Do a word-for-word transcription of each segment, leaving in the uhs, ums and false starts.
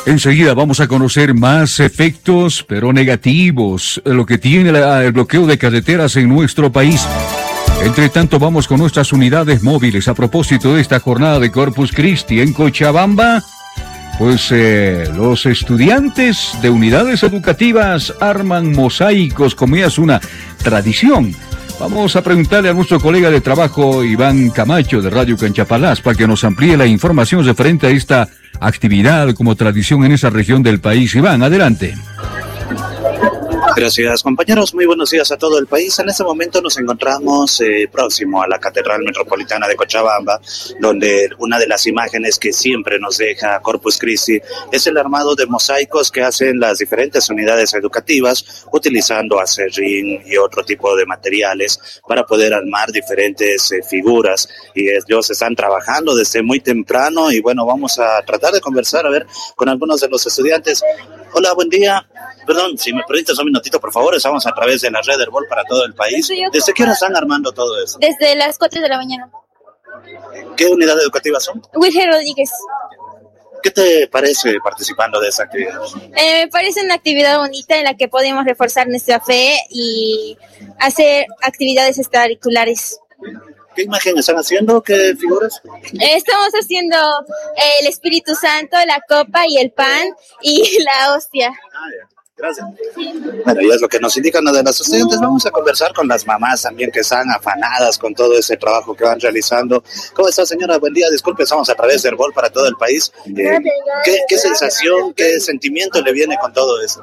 Enseguida vamos a conocer más efectos, pero negativos, lo que tiene la, el bloqueo de carreteras en nuestro país. Entre tanto, vamos con nuestras unidades móviles. A propósito de esta jornada de Corpus Christi en Cochabamba, pues eh, los estudiantes de unidades educativas arman mosaicos, como ya es una tradición. Vamos a preguntarle a nuestro colega de trabajo, Iván Camacho, de Radio Canchapalás, para que nos amplíe la información referente a esta actividad como tradición en esa región del país. Iván, adelante. Gracias, compañeros. Muy buenos días a todo el país. En este momento nos encontramos eh, próximo a la Catedral Metropolitana de Cochabamba, donde una de las imágenes que siempre nos deja Corpus Christi es el armado de mosaicos que hacen las diferentes unidades educativas, utilizando acerrín y otro tipo de materiales para poder armar diferentes eh, figuras. Y ellos están trabajando desde muy temprano y bueno, vamos a tratar de conversar, a ver, con algunos de los estudiantes. Hola, buen día. Perdón, si me permites un minutito, por favor, estamos a través de la red Herbol para todo el país. ¿Desde qué hora están armando todo eso? Desde las cuatro de la mañana. ¿Qué unidad educativa son? Wilger Rodríguez. ¿Qué te parece participando de esa actividad? Eh, me parece una actividad bonita en la que podemos reforzar nuestra fe y hacer actividades extracurriculares. ¿Qué imagen están haciendo? ¿Qué figuras? Estamos haciendo el Espíritu Santo, la copa y el pan y la hostia. Ah, ya. Gracias. Bueno, y es lo que nos indican de los estudiantes. Vamos a conversar con las mamás también que están afanadas con todo ese trabajo que van realizando. ¿Cómo está, señora? Buen día. Disculpe, estamos a través de Herbol para todo el país. Eh, ¿qué, ¿Qué sensación, qué sentimiento le viene con todo eso?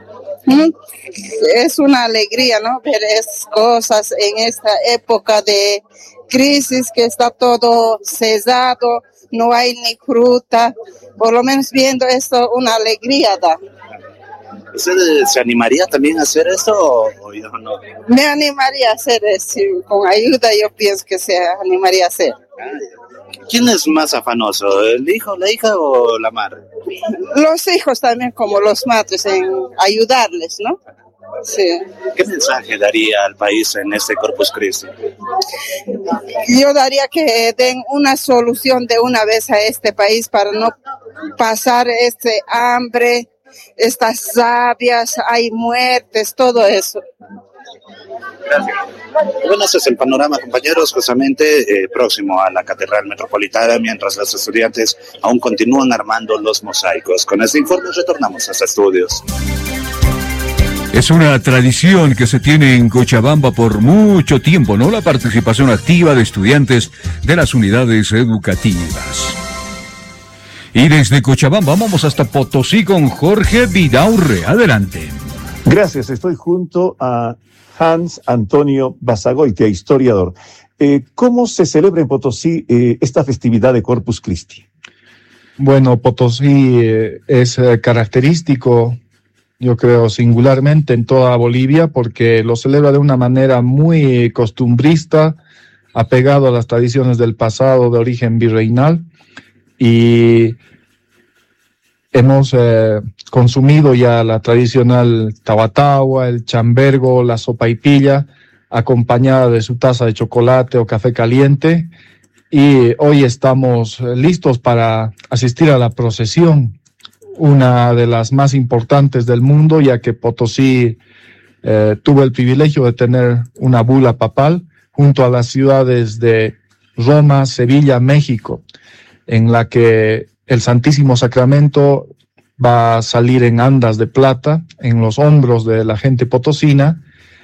Es una alegría, ¿no? Ver esas cosas en esta época de crisis que está todo cesado, no hay ni fruta. Por lo menos viendo esto, una alegría da. ¿Usted se animaría también a hacer esto o, o yo no? Me animaría a hacer eso. Con ayuda yo pienso que se animaría a hacer. ¿Quién es más afanoso, el hijo, la hija o la madre? Los hijos también, como los madres, en ayudarles, ¿no? Sí. ¿Qué mensaje daría al país en este Corpus Christi? Yo daría que den una solución de una vez a este país para no pasar este hambre, estas sabias, hay muertes, todo eso. Gracias. Bueno, ese es el panorama, compañeros, justamente eh, próximo a la Catedral Metropolitana, mientras los estudiantes aún continúan armando los mosaicos. Con este informe retornamos a los estudios. Es una tradición que se tiene en Cochabamba por mucho tiempo, ¿no? La participación activa de estudiantes de las unidades educativas. Y desde Cochabamba vamos hasta Potosí con Jorge Vidaurre. Adelante. Gracias, estoy junto a Hans Antonio Basagoitia, historiador. Eh, ¿Cómo se celebra en Potosí eh, esta festividad de Corpus Christi? Bueno, Potosí eh, es eh, característico, yo creo, singularmente en toda Bolivia, porque lo celebra de una manera muy costumbrista, apegado a las tradiciones del pasado de origen virreinal, y hemos eh, consumido ya la tradicional tahuatahua, el chambergo, la sopaipilla, acompañada de su taza de chocolate o café caliente, y hoy estamos listos para asistir a la procesión, una de las más importantes del mundo, ya que Potosí eh, tuvo el privilegio de tener una bula papal junto a las ciudades de Roma, Sevilla, México, en la que el Santísimo Sacramento va a salir en andas de plata en los hombros de la gente potosina.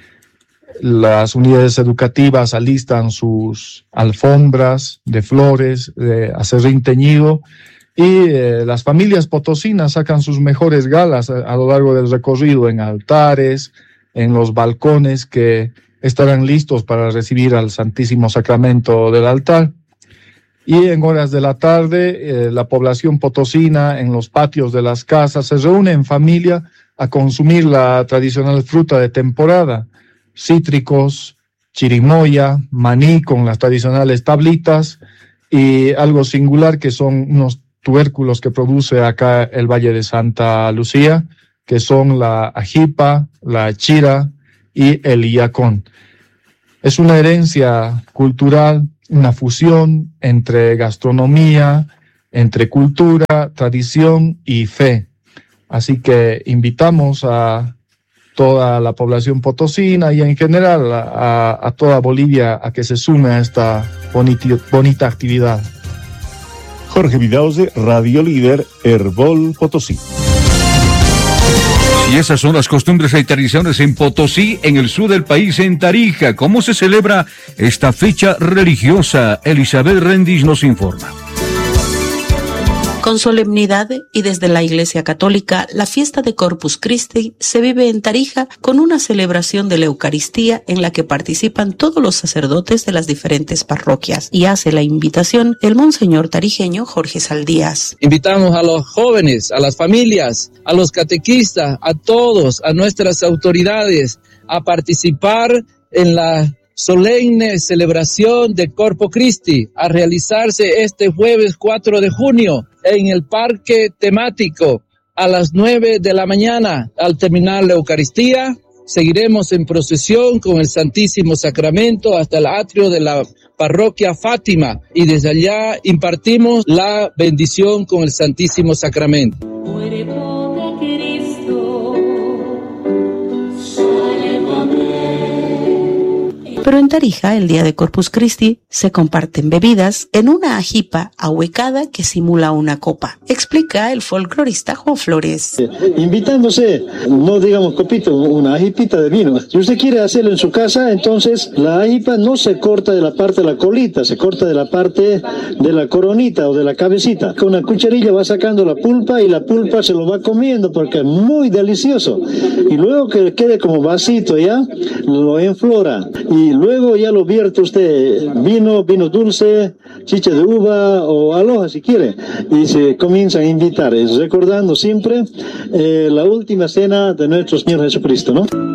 Las unidades educativas alistan sus alfombras de flores, de acerrín teñido, y eh, las familias potosinas sacan sus mejores galas a, a lo largo del recorrido en altares, en los balcones que estarán listos para recibir al Santísimo Sacramento del altar. Y en horas de la tarde, eh, la población potosina en los patios de las casas se reúne en familia a consumir la tradicional fruta de temporada, cítricos, chirimoya, maní con las tradicionales tablitas y algo singular que son unos tubérculos que produce acá el Valle de Santa Lucía, que son la ajipa, la chira y el iyacón. Es una herencia cultural, una fusión entre gastronomía, entre cultura, tradición y fe. Así que invitamos a toda la población potosina y en general a, a toda Bolivia a que se sume a esta bonita, bonita actividad. Jorge Vidauze, Radio Líder, Herbol Potosí. Y esas son las costumbres y tradiciones en Potosí, en el sur del país, en Tarija. ¿Cómo se celebra esta fecha religiosa? Elizabeth Rendis nos informa. Con solemnidad y desde la Iglesia Católica, la fiesta de Corpus Christi se vive en Tarija con una celebración de la Eucaristía en la que participan todos los sacerdotes de las diferentes parroquias y hace la invitación el monseñor tarijeño Jorge Saldías. Invitamos a los jóvenes, a las familias, a los catequistas, a todos, a nuestras autoridades a participar en la solemne celebración de Corpus Christi a realizarse este jueves cuatro de junio en el parque temático a las nueve de la mañana. Al terminar la Eucaristía, seguiremos en procesión con el Santísimo Sacramento hasta el atrio de la parroquia Fátima y desde allá impartimos la bendición con el Santísimo Sacramento. Pero en Tarija, el día de Corpus Christi, se comparten bebidas en una ajipa ahuecada que simula una copa. Explica el folclorista Juan Flores. Invitándose, no digamos copito, una ajipita de vino. Si usted quiere hacerlo en su casa, entonces la ajipa no se corta de la parte de la colita, se corta de la parte de la coronita o de la cabecita. Con una cucharilla va sacando la pulpa y la pulpa se lo va comiendo porque es muy delicioso. Y luego que quede como vasito ya, lo enflora. Y luego ya lo vierte usted, vino, vino dulce, chicha de uva o aloja si quiere, y se comienza a invitar, recordando siempre eh, la última cena de nuestro Señor Jesucristo, ¿no?